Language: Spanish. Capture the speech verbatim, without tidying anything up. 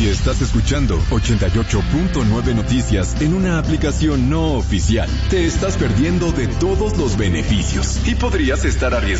estás escuchando ochenta y ocho punto nueve Noticias en una aplicación no oficial, te estás perdiendo de todos los beneficios y podrías estar arriesgando